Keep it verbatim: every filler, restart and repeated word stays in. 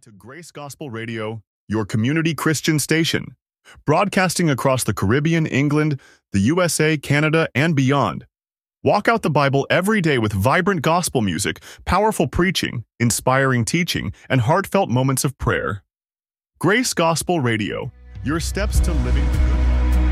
to Grace Gospel Radio, your community Christian station, broadcasting across the Caribbean, England, the U S A, Canada, and beyond. Walk out the Bible every day with vibrant gospel music, powerful preaching, inspiring teaching, and heartfelt moments of prayer. Grace Gospel Radio, your steps to living the good